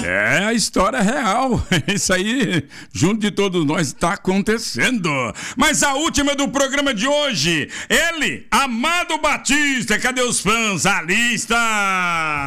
É a história real. Isso aí, junto de todos nós, está acontecendo. Mas a última do programa de hoje, ele, Amado Batista. Cadê os fãs? A lista!